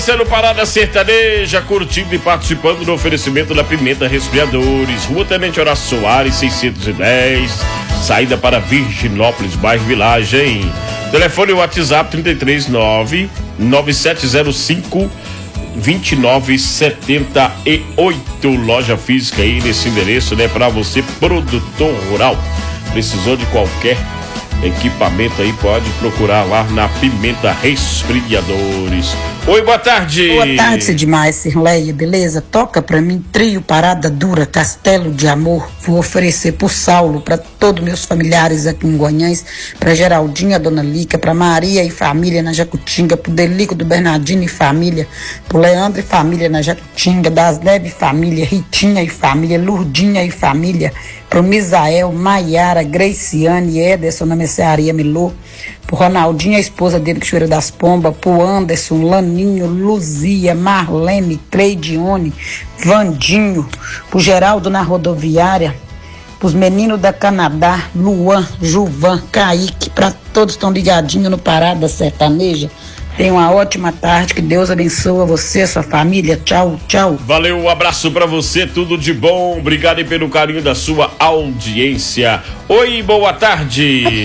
Sendo Parada Sertaneja, curtindo e participando do oferecimento da Pimenta Resfriadores, Rua Tenente Horácio Soares, 610, saída para Virginópolis, bairro Vilagem. Telefone WhatsApp 339-9705-2978. Loja física aí nesse endereço, né? Para você, produtor rural. Precisou de qualquer equipamento aí, pode procurar lá na Pimenta Resfriadores. Oi, boa tarde. Boa tarde, demais, Cirleia, beleza? Toca pra mim, trio Parada Dura, Castelo de Amor. Vou oferecer pro Saulo, pra todos meus familiares aqui em Guanhães, pra Geraldinha, Dona Lica, pra Maria e família na Jacutinga, pro Delico do Bernardino e família, pro Leandro e família na Jacutinga, das Neves e família, Ritinha e família, Lurdinha e família, pro Misael, Maiara, Greiciane, Ederson na Mercearia Milô, pro Ronaldinho, a esposa dele, que Choeira das Pombas, pro Anderson, Laninho, Luzia, Marlene, Cleidione, Vandinho, pro Geraldo na rodoviária, pros meninos da Canadá, Luan, Juvan, Kaique, pra todos estão ligadinhos no Parada Sertaneja. Tenha uma ótima tarde, que Deus abençoe você, sua família. Tchau, tchau. Valeu, um abraço pra você, tudo de bom. Obrigado aí pelo carinho da sua audiência. Oi, boa tarde.